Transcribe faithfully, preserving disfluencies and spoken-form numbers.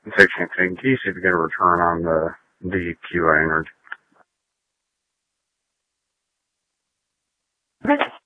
Fixing thing. Can you see if you get a return on the the Q I entered? Okay.